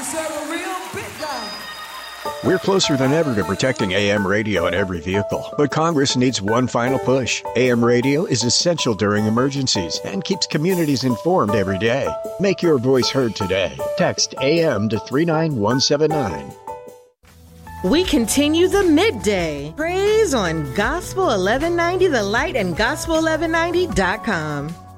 serve a real big guy. We're closer than ever to protecting AM radio in every vehicle, but Congress needs one final push. AM radio is essential during emergencies and keeps communities informed every day. Make your voice heard today. Text AM to 39179. We continue the midday praise on Gospel 1190 The Light and Gospel1190.com.